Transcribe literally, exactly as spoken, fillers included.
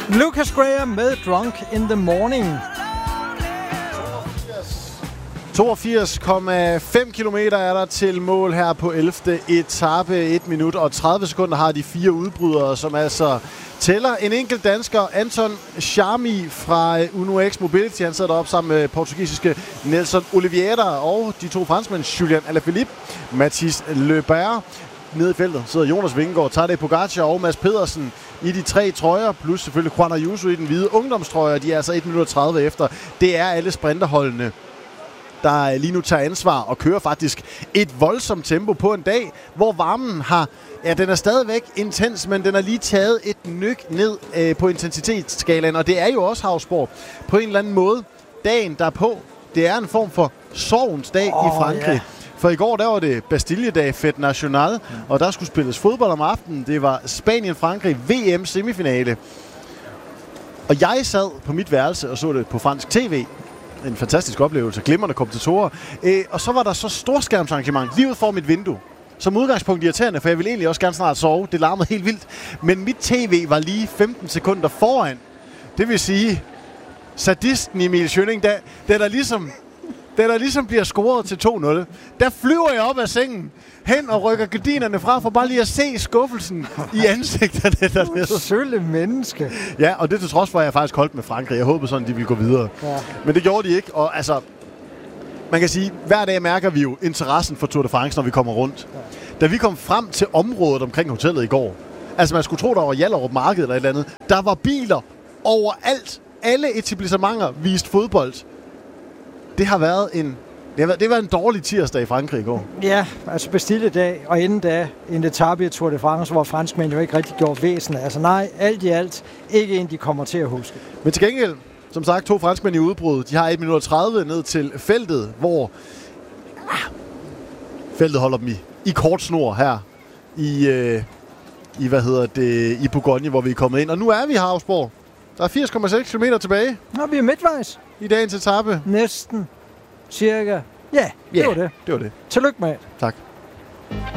Lucas Graham med Drunk in the Morning. toogfirs komma fem kilometer er der til mål her på ellevte etape. et minut og tredive sekunder har de fire udbrydere, som altså tæller en enkelt dansker, Anton Charmi fra Uno X Mobility. Han sidder deroppe sammen med portugisiske Nelson Oliveira og de to franskmænd, Julian Alaphilippe, Mathis Lebert. Nede i feltet sidder Jonas Vingegaard, Tadej Pogacar og Mads Pedersen i de tre trøjer, plus selvfølgelig Juan Ayuso i den hvide ungdomstrøje. De er altså et minut og tredive efter. Det er alle sprinterholdene, der lige nu tager ansvar og kører faktisk et voldsomt tempo på en dag, hvor varmen har, ja, den er stadigvæk intens, men den har lige taget et nyk ned øh, på intensitetsskalaen, og det er jo også havsport på en eller anden måde. Dagen derpå, det er en form for sorgens dag oh, i Frankrig. Yeah. For i går, der var det Bastille-dag, Fête Nationale, mm. og der skulle spilles fodbold om aftenen. Det var Spanien-Frankrig V M-semifinale. Og jeg sad på mit værelse og så det på fransk tv. En fantastisk oplevelse, glimrende kommentatorer. Øh, og så var der så storskærmsarrangement lige ud for mit vindue. Som udgangspunkt irriterende, for jeg ville egentlig også gerne snart sove. Det larmede helt vildt. Men mit tv var lige femten sekunder foran. Det vil sige, sadisten Emil Schønning, der, der, der ligesom... Da der ligesom bliver scoret til to nul, der flyver jeg op af sengen, hen og rykker gardinerne fra, for bare lige at se skuffelsen i ansigterne dernede. Sølle menneske. Ja, og det til trods for, at jeg faktisk holdt med Frankrig. Jeg håbede sådan, de ville gå videre. Ja. Men det gjorde de ikke, og altså... Man kan sige, hver dag mærker vi jo interessen for Tour de France, når vi kommer rundt. Ja. Da vi kom frem til området omkring hotellet i går, altså man skulle tro, der var Hjallerup Marked eller et eller andet, der var biler overalt. Alle etablissementer viste fodbold. Det har været en, det har været, det var en dårlig tirsdag i Frankrig i går. Ja, altså Bastille-dag, og inden da en etape i Tour de France, hvor franskmænd jo ikke rigtig gjorde væsen. Altså nej, alt i alt ikke en, de kommer til at huske. Men til gengæld, som sagt, to franskmænd i udbrud. De har et minut og tredive ned til feltet, hvor ah, feltet holder dem i, i kort snor her i, øh, i, hvad hedder det, i Bourgogne, hvor vi er kommet ind. Og nu er vi i Havsborg. Der er firs komma seks kilometer tilbage. Nå, vi er midtvejs. I dagens etape. Næsten. Cirka. Ja, det yeah, var det. det var det. Tillykke med. Tak.